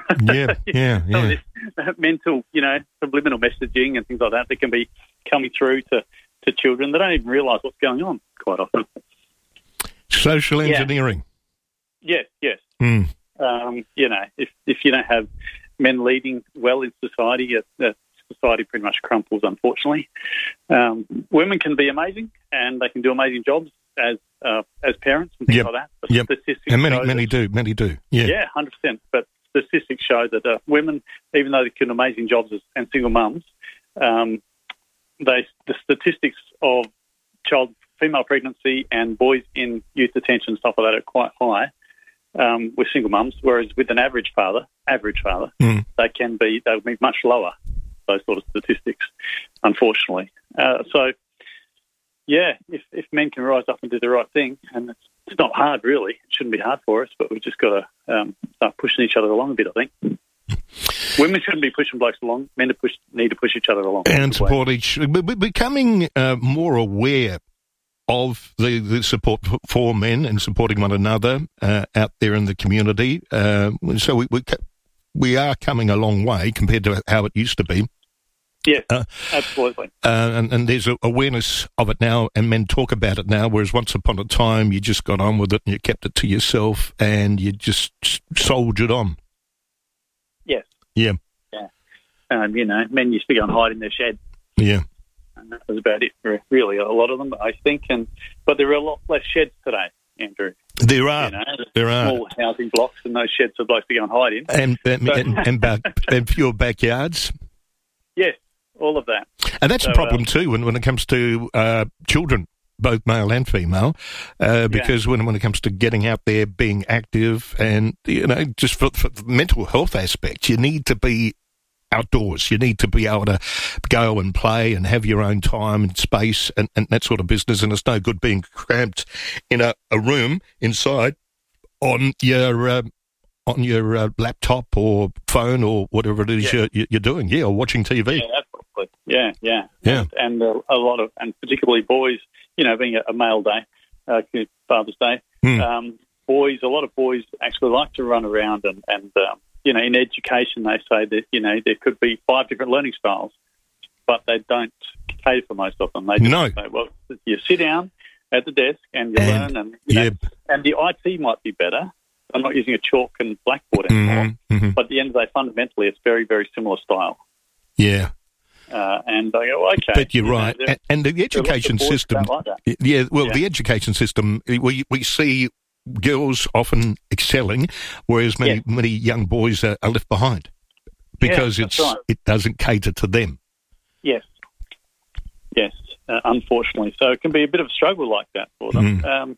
Yeah. Some of this mental, subliminal messaging and things like that can be coming through to children. They don't even realise what's going on quite often. Social engineering. Yes. If you don't have men leading well in society, society pretty much crumples, unfortunately. Women can be amazing, and they can do amazing jobs as parents and things like that. But statistics and many do. Yeah, 100%. But statistics show that women, even though they can do amazing jobs and single mums, the statistics of female pregnancy and boys in youth detention and stuff like that are quite high with single mums, whereas with an average father, they'll be much lower, those sort of statistics, unfortunately. If men can rise up and do the right thing, and it's not hard really, it shouldn't be hard for us, but we've just got to start pushing each other along a bit, I think. Women shouldn't be pushing blokes along. Men need to push each other along. And support we're becoming more aware of the support for men and supporting one another out there in the community. So we are coming a long way compared to how it used to be. Yes, absolutely. And there's awareness of it now, and men talk about it now, whereas once upon a time you just got on with it and you kept it to yourself and you just soldiered on. Yes. Yeah. Men used to go and hide in their shed. Yeah. And that was about it, really, a lot of them, I think. But there are a lot less sheds today, Andrew. There are. There are. Small housing blocks and those sheds for blokes to go and hide in. And fewer backyards. Yes, all of that. And that's a problem too when it comes to children, both male and female, because when it comes to getting out there, being active, and just for the mental health aspect, you need to be outdoors. You need to be able to go and play and have your own time and space and that sort of business. And it's no good being cramped in a room inside on your laptop or phone or whatever it is you're doing, or watching TV. Yeah, absolutely. Yeah. And a lot of, and particularly boys, being a male day, Father's Day, a lot of boys actually like to run around and in education they say that, there could be 5 different learning styles, but they don't cater for most of them. They just say, well, you sit down at the desk and you learn and the IT might be better. I'm not using a chalk and blackboard anymore. But at the end of the day, fundamentally, it's very, very similar style. Yeah. And I go, okay. But you're right. And the education system... Like the education system, we see girls often excelling, whereas many young boys are left behind because it doesn't cater to them. Yes, unfortunately. So it can be a bit of a struggle like that for them.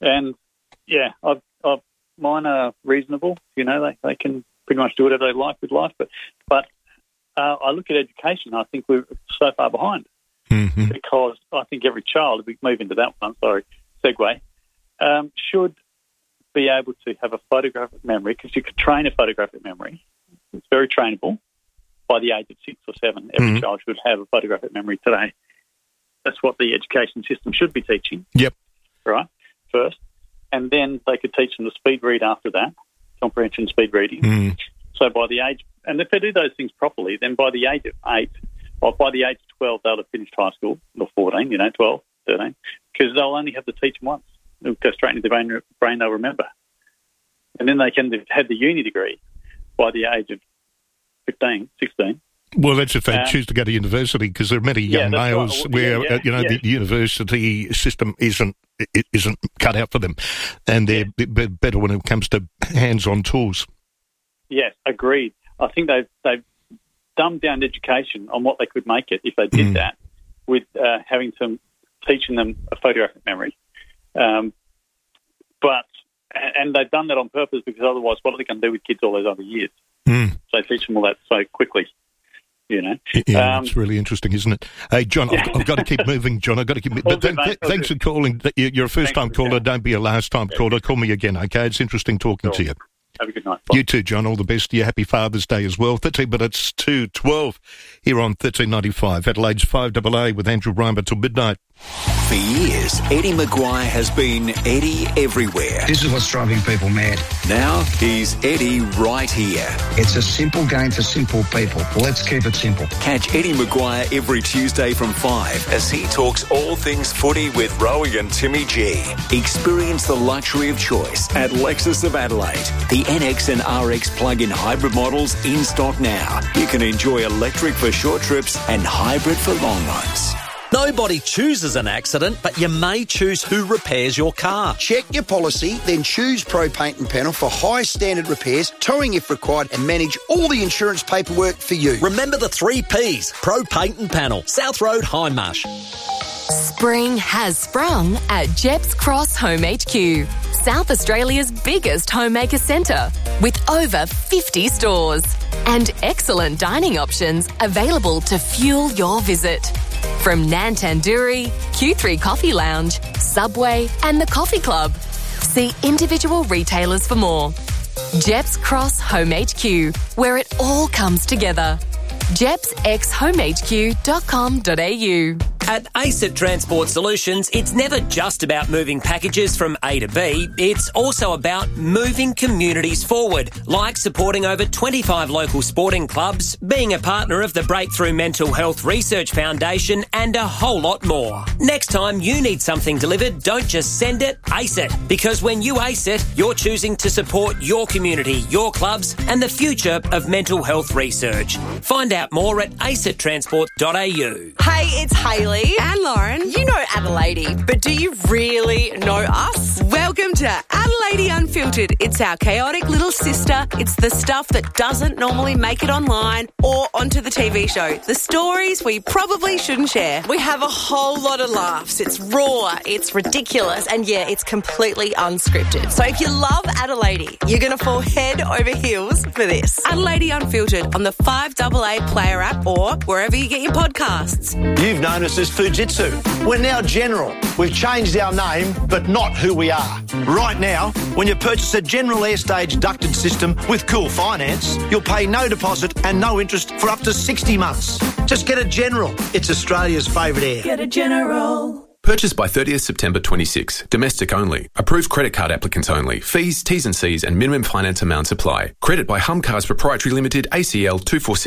Mine are reasonable. They can pretty much do whatever they like with life. But I look at education, I think we're so far behind because I think every child, if we move into that one, segue, should be able to have a photographic memory, because you could train a photographic memory. It's very trainable. By the age of 6 or 7, every child should have a photographic memory today. That's what the education system should be teaching. Yep. Right, first. And then they could teach them the speed read after that, comprehension speed reading. So by the age, and if they do those things properly, then by the age of 8, or by the age of 12, they'll have finished high school, or 14, 12, 13, because they'll only have to teach them once. They'll go straight into their brain, they'll remember. And then they can have the uni degree by the age of 15, 16. Well, that's if they choose to go to university, because there are many young males where the university system isn't cut out for them, and they're better when it comes to hands-on tools. Yes, agreed. I think they've dumbed down education on what they could make it if they did that, with teaching them a photographic memory. And they've done that on purpose, because otherwise, what are they going to do with kids all those other years? So they teach them all that so quickly. It's really interesting, isn't it? Hey, John, I've got to keep moving, John. I've got to keep moving. But thanks for calling. You're a first-time caller. Don't be a last-time caller. Call me again, okay? It's interesting talking to you. Have a good night. Bye. You too, John. All the best to you. Happy Father's Day as well. 13 minutes to 12 here on 1395. Adelaide's 5AA with Andrew Reimer till midnight. For years, Eddie Maguire has been Eddie everywhere. This is what's driving people mad. Now he's Eddie right here. It's a simple game for simple people. Let's keep it simple. Catch Eddie Maguire every Tuesday from 5 as he talks all things footy with Rowie and Timmy G. Experience the luxury of choice at Lexus of Adelaide. The NX and RX plug-in hybrid models in stock now. You can enjoy electric for short trips and hybrid for long ones. Nobody chooses an accident, but you may choose who repairs your car. Check your policy, then choose Pro Paint and Panel for high standard repairs, towing if required, and manage all the insurance paperwork for you. Remember the 3 Ps. Pro Paint and Panel. South Road, Hindmarsh. Spring has sprung at Jeps Cross Home HQ, South Australia's biggest homemaker centre, with over 50 stores and excellent dining options available to fuel your visit. From Nan Tandoori, Q3 Coffee Lounge, Subway and the Coffee Club. See individual retailers for more. Jeps Cross Home HQ, where it all comes together. jepsxhomehq.com.au. At ACET Transport Solutions, it's never just about moving packages from A to B, it's also about moving communities forward, like supporting over 25 local sporting clubs, being a partner of the Breakthrough Mental Health Research Foundation, and a whole lot more. Next time you need something delivered, don't just send it, ACE it. Because when you ACE it, you're choosing to support your community, your clubs, and the future of mental health research. Find out more at acettransport.au. Hey, it's Hayley and Lauren. You know Adelaide, but do you really know us? Welcome to Adelaide Unfiltered. It's our chaotic little sister. It's the stuff that doesn't normally make it online or onto the TV show. The stories we probably shouldn't share. We have a whole lot of laughs. It's raw, it's ridiculous, and yeah, it's completely unscripted. So if you love Adelaide, you're going to fall head over heels for this. Adelaide Unfiltered on the 5AA Player app or wherever you get your podcasts. You've known us as Fujitsu. We're now General. We've changed our name, but not who we are. Right now, when you purchase a General Airstage ducted system with Cool Finance, you'll pay no deposit and no interest for up to 60 months. Just get a General. It's Australia's favourite air. Get a General. Purchase by 30th September 26. Domestic only. Approved credit card applicants only. Fees, T's and C's and minimum finance amounts apply. Credit by Humcars Proprietary Limited, ACL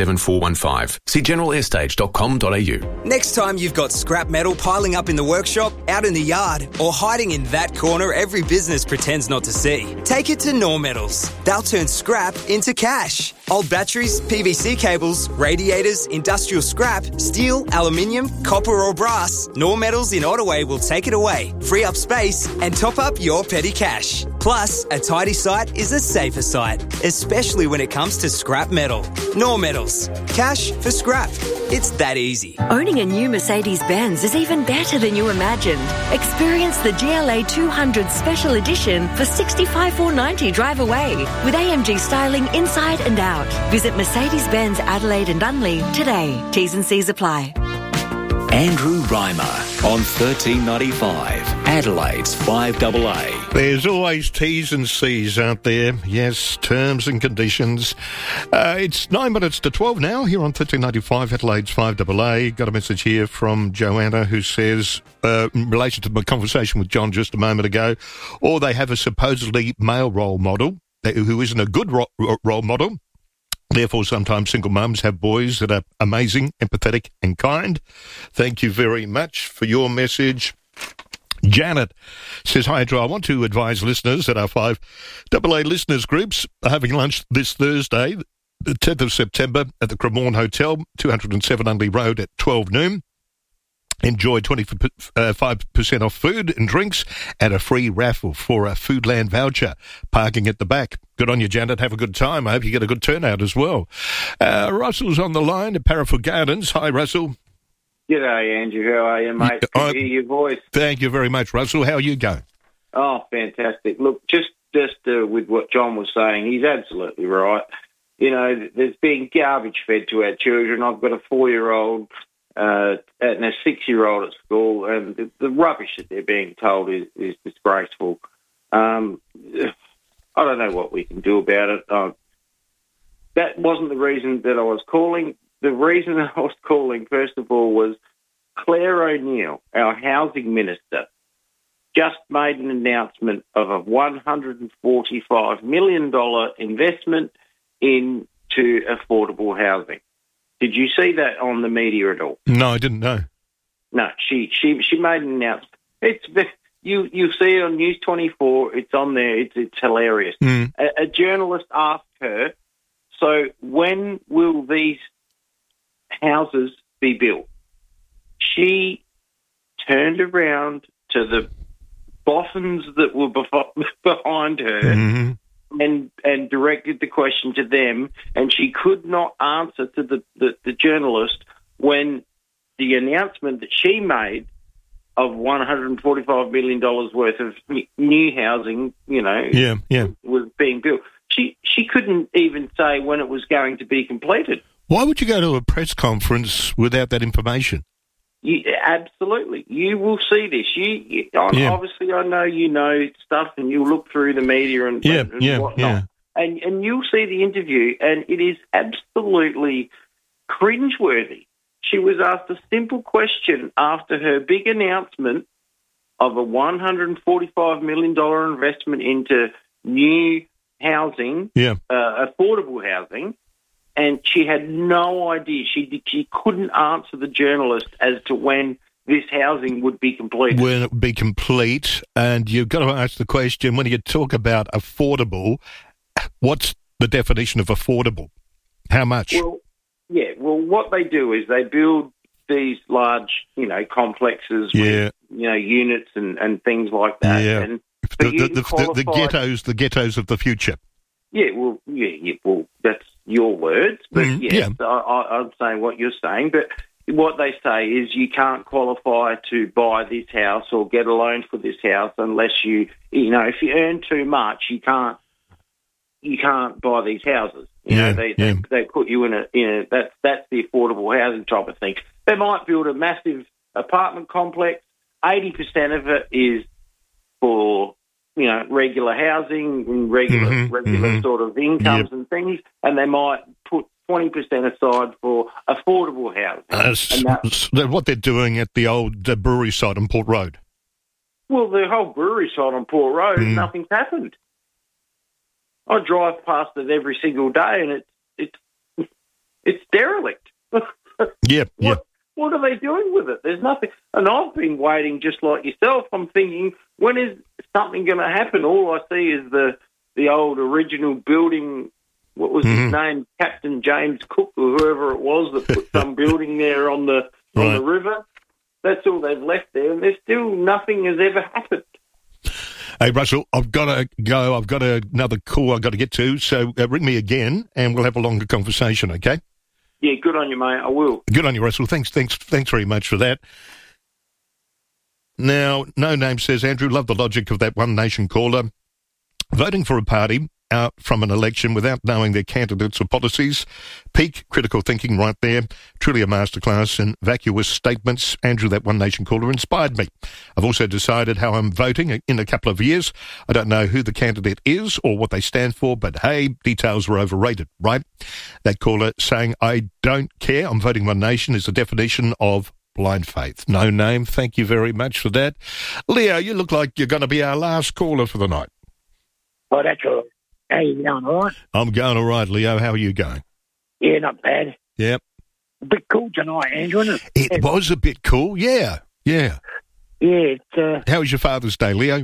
247415. See generalairstage.com.au. Next time you've got scrap metal piling up in the workshop, out in the yard, or hiding in that corner every business pretends not to see, take it to Nor Metals. They'll turn scrap into cash. Old batteries, PVC cables, radiators, industrial scrap, steel, aluminium, copper or brass, Nor Metals in Ottawa will take it away, free up space and top up your petty cash. Plus, a tidy site is a safer site, especially when it comes to scrap metal. Nor Metals. Cash for scrap. It's that easy. Owning a new Mercedes-Benz is even better than you imagined. Experience the GLA 200 Special Edition for $65,490 drive away with AMG styling inside and out. Visit Mercedes-Benz Adelaide and Dunley today. T's and C's apply. Andrew Reimer on 1395, Adelaide's 5AA. There's always T's and C's out there. Yes, terms and conditions. It's 9 minutes to 12 now here on 1395, Adelaide's 5AA. Got a message here from Joanna who says, in relation to my conversation with John just a moment ago, or they have a supposedly male role model who isn't a good role model. Therefore, sometimes single mums have boys that are amazing, empathetic and kind. Thank you very much for your message. Janet says, hi, Andrew. I want to advise listeners that our 5AA listeners groups are having lunch this Thursday, the 10th of September, at the Cremorne Hotel, 207 Unley Road at 12 noon. Enjoy 25% off food and drinks and a free raffle for a Foodland voucher. Parking at the back. Good on you, Janet. Have a good time. I hope you get a good turnout as well. Russell's on the line at Parafoot Gardens. Hi, Russell. G'day, Andrew. How are you, mate? Good to hear your voice. Thank you very much, Russell. How are you going? Oh, fantastic. Look, just with what John was saying, he's absolutely right. You know, there's been garbage fed to our children. I've got a 4-year-old and a 6-year-old at school, and the rubbish that they're being told is disgraceful. I don't know what we can do about it. That wasn't the reason that I was calling. The reason that I was calling, first of all, was Claire O'Neill, our housing minister, just made an announcement of a $145 million investment into affordable housing. Did you see that on the media at all? No, I didn't know. No, she made an announcement. You see it on News 24. It's on there. It's hilarious. Mm. A journalist asked her, "So when will these houses be built?" She turned around to the boffins that were behind her mm-hmm. and directed the question to them, and she could not answer to the journalist when the announcement that she made of $145 million worth of new housing, was being built. She couldn't even say when it was going to be completed. Why would you go to a press conference without that information? Absolutely. You will see this. Obviously, I know you know stuff, and you look through the media and whatnot. Yeah. And you'll see the interview, and it is absolutely cringeworthy. She was asked a simple question after her big announcement of a $145 million investment into new housing, affordable housing, and she had no idea. She couldn't answer the journalist as to when this housing would be completed. When it would be complete, and you've got to ask the question, when you talk about affordable, what's the definition of affordable? How much? Well, what they do is they build these large, complexes with, units and things like that. Yeah. And the ghettos of the future. Well, that's your words, but I'm saying what you're saying. But what they say is you can't qualify to buy this house or get a loan for this house unless if you earn too much, you can't buy these houses. They put you in a that's the affordable housing type of thing. They might build a massive apartment complex. 80% of it is for regular housing and regular sort of incomes and things, and they might put 20% aside for affordable housing. What they're doing at the old brewery site on Port Road. Well, the whole brewery site on Port Road, nothing's happened. I drive past it every single day, and it's derelict. What are they doing with it? There's nothing. And I've been waiting just like yourself. I'm thinking, when is something going to happen? All I see is the old original building. What was his name? Captain James Cook or whoever it was that put some building there on the river. That's all they've left there, and there's still nothing has ever happened. Hey, Russell, I've got to go. I've got another call I've got to get to, so ring me again, and we'll have a longer conversation, okay? Yeah, good on you, mate. I will. Good on you, Russell. Thanks very much for that. Now, No Name says, Andrew, love the logic of that One Nation caller. Voting for a party out from an election without knowing their candidates or policies. Peak critical thinking right there. Truly a masterclass in vacuous statements. Andrew, that One Nation caller, inspired me. I've also decided how I'm voting in a couple of years. I don't know who the candidate is or what they stand for, but hey, details are overrated, right? That caller saying, I don't care, I'm voting One Nation is the definition of blind faith. No Name, thank you very much for that. Leo, you look like you're going to be our last caller for the night. Oh, that's all right. How you going, all right? I'm going all right, Leo. How are you going? Yeah, not bad. Yep. A bit cool tonight, Andrew, isn't it? It was a bit cool, yeah. Yeah, How was your Father's Day, Leo?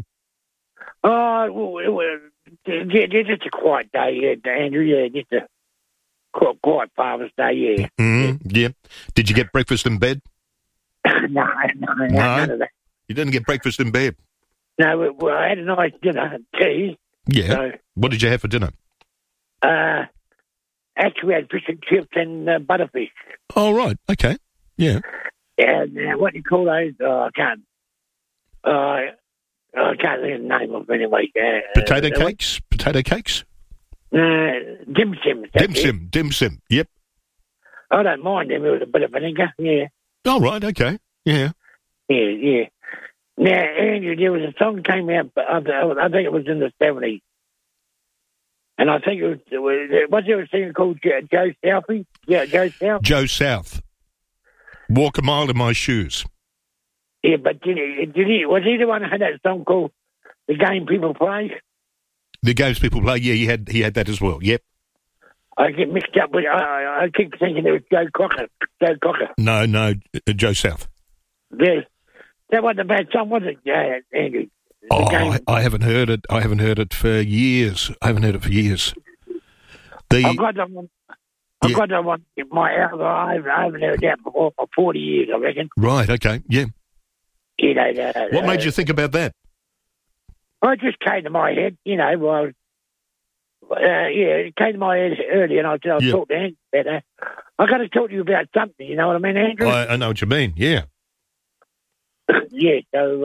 Just a quiet day, Andrew, just a quiet Father's Day, yeah. Mm-hmm. Yeah. Did you get breakfast in bed? No, none of that. You didn't get breakfast in bed? No, well, I had a nice dinner, tea. Yeah. So, what did you have for dinner? Actually, we had fish and chips and butterfish. Oh, right. Okay. Yeah. And what do you call those? I can't think of the name of them anyway. Potato cakes? Potato cakes? Dim Sim. Dim Sim. Yep. I don't mind them. It was a bit of vinegar, yeah. Oh, right. Okay. Yeah. Yeah. Now, Andrew, there was a song came out, I think it was in the 70s. And I think was there a singer called Joe Southey? Yeah, Joe South. Joe South. Walk a mile in my shoes. Yeah, but was he the one who had that song called The Game People Play? The Games People Play, yeah, he had that as well, yep. I get mixed up with, I keep thinking it was Joe Cocker. No, Joe South. Yeah. That wasn't a bad song, was it, Andrew? I haven't heard it. I haven't heard it for years. I've got that one. I've got that one in my house. I haven't heard that for 40 years, I reckon. Right, okay, yeah. You know, what made you think about that? It just came to my head, it came to my head earlier, and I said, I'll talk to Andrew about that. I've got to talk to you about something, you know what I mean, Andrew? I know what you mean, yeah. Yeah,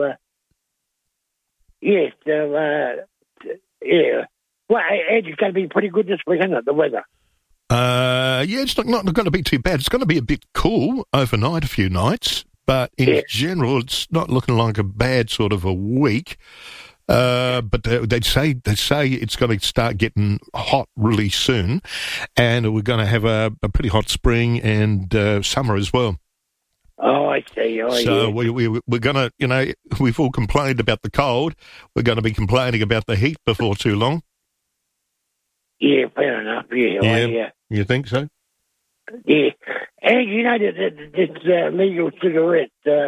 Well, Andrew's going to be pretty good this weekend, the weather. It's not going to be too bad. It's going to be a bit cool overnight, a few nights, but in general, it's not looking like a bad sort of a week. But they say it's going to start getting hot really soon, and we're going to have a pretty hot spring and summer as well. Oh, I see. So we're going to, we've all complained about the cold. We're going to be complaining about the heat before too long. Yeah, fair enough. Yeah. You think so? Yeah. And this legal cigarette,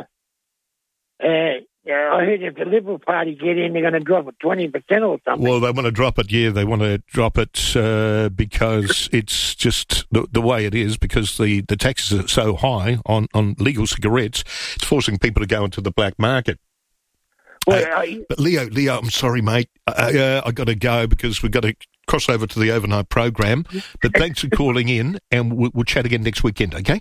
I heard if the Liberal Party get in, they're going to drop it 20% or something. Well, they want to drop it, they want to drop it because it's just the way it is, because the taxes are so high on legal cigarettes, it's forcing people to go into the black market. Well, but Leo, I'm sorry, mate. I got to go because we've got to cross over to the overnight program. But thanks for calling in, and we'll chat again next weekend, okay?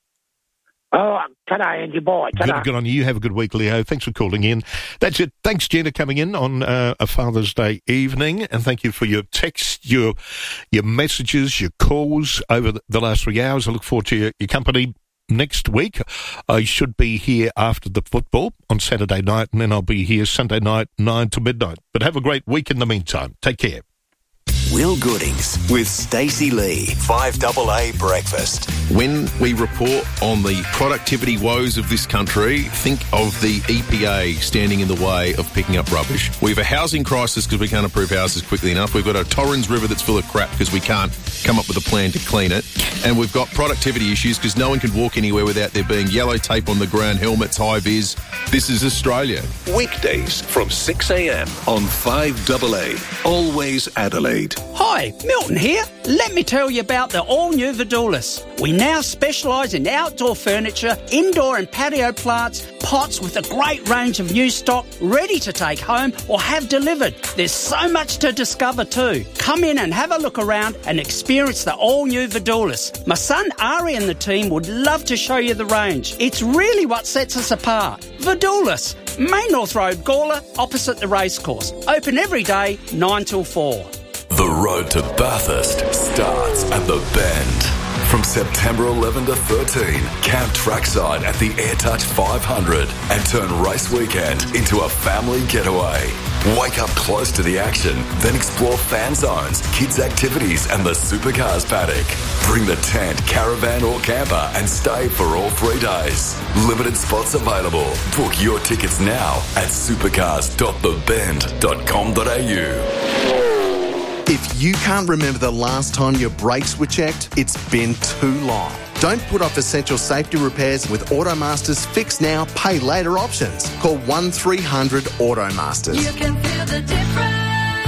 Oh, ta-da, Angie, bye. Ta-da. Good on you. Have a good week, Leo. Thanks for calling in. That's it. Thanks, Jenna, coming in on a Father's Day evening, and thank you for your texts, your messages, your calls over the last 3 hours. I look forward to your company next week. I should be here after the football on Saturday night, and then I'll be here Sunday night, 9 to midnight. But have a great week in the meantime. Take care. Will Goodings with Stacey Lee, 5AA Breakfast. When we report on the productivity woes of this country, think of the EPA standing in the way of picking up rubbish. We have a housing crisis because we can't approve houses quickly enough. We've got a Torrens River that's full of crap because we can't come up with a plan to clean it. And we've got productivity issues because no one can walk anywhere without there being yellow tape on the ground, helmets, high-vis. This is Australia. Weekdays from 6 a.m. on 5AA. Always Adelaide. Hi, Milton here. Let me tell you about the all-new Vidulis. We now specialise in outdoor furniture, indoor and patio plants, pots with a great range of new stock ready to take home or have delivered. There's so much to discover too. Come in and have a look around and experience the all-new Vidulis. My son Ari and the team would love to show you the range. It's really what sets us apart. Vidulis, Main North Road, Gawler, opposite the racecourse. Open every day, 9 till 4. The road to Bathurst starts at the Bend. From September 11 to 13, camp trackside at the AirTouch 500 and turn race weekend into a family getaway. Wake up close to the action, then explore fan zones, kids' activities and the supercars paddock. Bring the tent, caravan or camper and stay for all 3 days. Limited spots available. Book your tickets now at supercars.thebend.com.au. If you can't remember the last time your brakes were checked, it's been too long. Don't put off essential safety repairs with Automaster's Fix Now, Pay Later options. Call 1300 Automasters. You can feel the difference.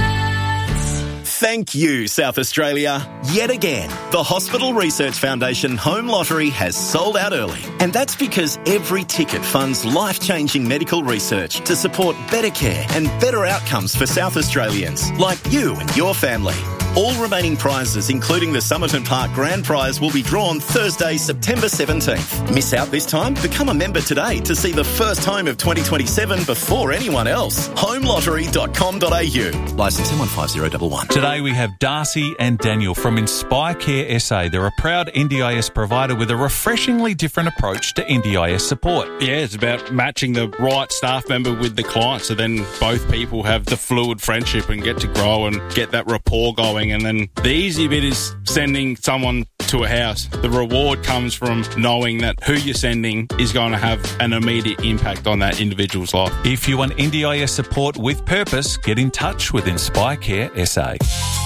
Thank you, South Australia. Yet again, the Hospital Research Foundation Home Lottery has sold out early. And that's because every ticket funds life-changing medical research to support better care and better outcomes for South Australians, like you and your family. All remaining prizes, including the Somerton Park Grand Prize, will be drawn Thursday, September 17th. Miss out this time? Become a member today to see the first home of 2027 before anyone else. homelottery.com.au. Licence M15011. Today we have Darcy and Daniel from Inspire Care SA. They're a proud NDIS provider with a refreshingly different approach to NDIS support. Yeah, it's about matching the right staff member with the client, so then both people have the fluid friendship and get to grow and get that rapport going. And then the easy bit is sending someone to a house. The reward comes from knowing that who you're sending is going to have an immediate impact on that individual's life. If you want NDIS support with purpose, get in touch with Inspire Care SA.